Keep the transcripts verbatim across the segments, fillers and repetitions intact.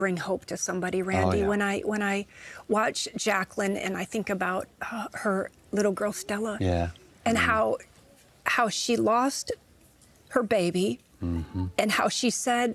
bring hope to somebody, Randy. Oh, yeah. When I when I watch Jacqueline and I think about uh, her little girl Stella, Yeah. and Mm. how how she lost her baby, Mm-hmm. and how she said,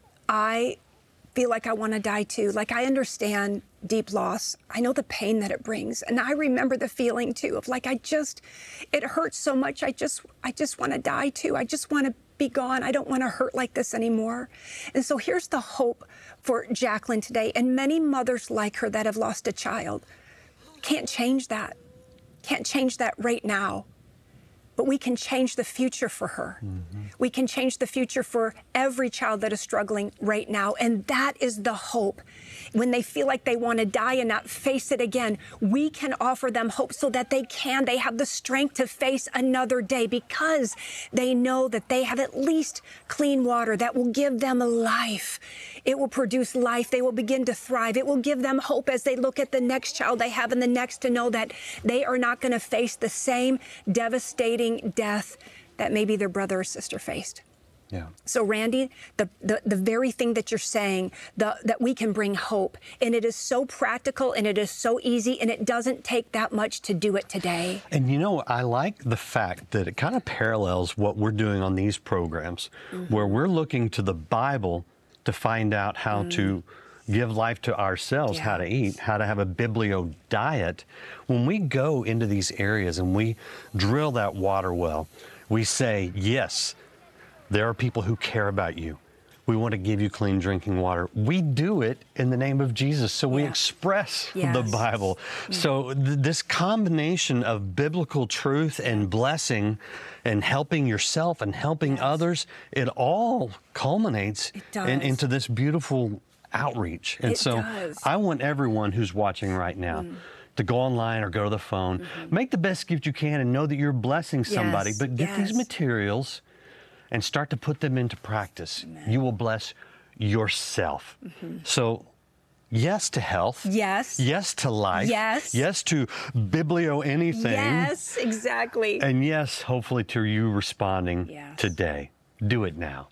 "I feel like I want to die too." Like, I understand deep loss. I know the pain that it brings, and I remember the feeling too of like, I just, it hurts so much. I just I just want to die too. I just want to be gone. I don't want to hurt like this anymore. And so here's the hope for Jacqueline today, and many mothers like her that have lost a child. Can't change that. Can't change that right now. But we can change the future for her. Mm-hmm. We can change the future for every child that is struggling right now. And that is the hope. When they feel like they want to die and not face it again, we can offer them hope so that they can. They have the strength to face another day because they know that they have at least clean water that will give them life. It will produce life. They will begin to thrive. It will give them hope as they look at the next child they have and the next, to know that they are not going to face the same devastating death that maybe their brother or sister faced. Yeah. So, Randy, the, the, the very thing that you're saying, the, that we can bring hope, and it is so practical and it is so easy, and it doesn't take that much to do it today. And you know, I like the fact that it kind of parallels what we're doing on these programs, mm-hmm. where we're looking to the Bible to find out how mm. to give life to ourselves, yeah. how to eat, how to have a biblio diet. When we go into these areas and we drill that water well, we say, yes, there are people who care about you. We want to give you clean drinking water. We do it in the name of Jesus, so we yeah. express yes. the Bible. Mm. So th this combination of biblical truth and blessing and helping yourself and helping yes. others, it all culminates in, into this beautiful outreach. And it so does. I want everyone who's watching right now mm. to go online or go to the phone, mm-hmm. make the best gift you can and know that you're blessing somebody, yes. but get yes. these materials and start to put them into practice. Amen. You will bless yourself. Mm-hmm. So yes to health. Yes. Yes to life. Yes. Yes to biblio anything. Yes, exactly. And yes, hopefully to you responding yes. today. Do it now.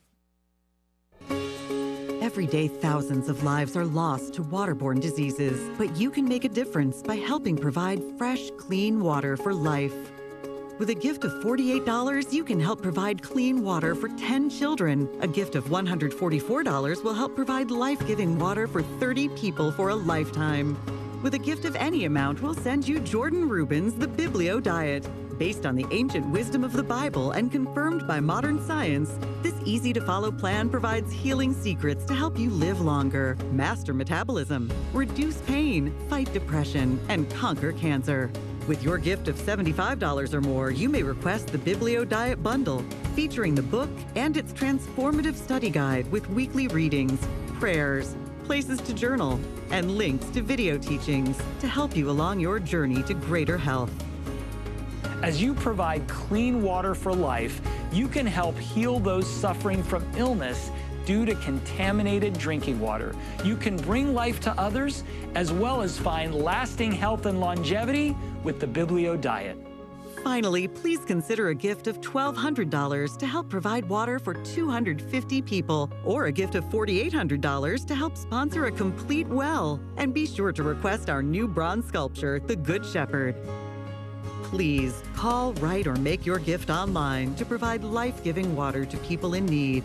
Every day, thousands of lives are lost to waterborne diseases, but you can make a difference by helping provide fresh, clean water for life. With a gift of forty-eight dollars, you can help provide clean water for ten children. A gift of one hundred forty-four dollars will help provide life-giving water for thirty people for a lifetime. With a gift of any amount, we'll send you Jordan Rubin's The Biblio Diet. Based on the ancient wisdom of the Bible and confirmed by modern science, this easy-to-follow plan provides healing secrets to help you live longer, master metabolism, reduce pain, fight depression, and conquer cancer. With your gift of seventy-five dollars or more, you may request the Biblio Diet Bundle, featuring the book and its transformative study guide with weekly readings, prayers, places to journal, and links to video teachings to help you along your journey to greater health. As you provide clean water for life, you can help heal those suffering from illness due to contaminated drinking water. You can bring life to others, as well as find lasting health and longevity with the Biblio Diet. Finally, please consider a gift of twelve hundred dollars to help provide water for two hundred fifty people, or a gift of forty-eight hundred dollars to help sponsor a complete well. And be sure to request our new bronze sculpture, The Good Shepherd. Please call, write, or make your gift online to provide life-giving water to people in need.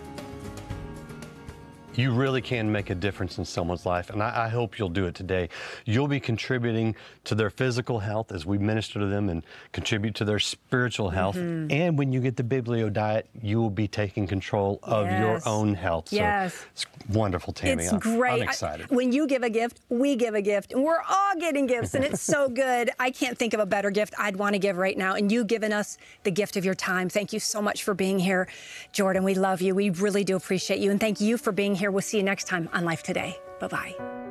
You really can make a difference in someone's life, and I, I hope you'll do it today. You'll be contributing to their physical health as we minister to them and contribute to their spiritual health. Mm-hmm. And when you get the Biblio Diet, you will be taking control of yes. your own health. Yes. So it's wonderful, Tammy. It's I'm, great. I'm excited. I, when you give a gift, we give a gift, and we're all getting gifts, and it's so good. I can't think of a better gift I'd want to give right now, and you've given us the gift of your time. Thank you so much for being here, Jordan. We love you. We really do appreciate you, and thank you for being here. We'll see you next time on Life Today. Bye-bye.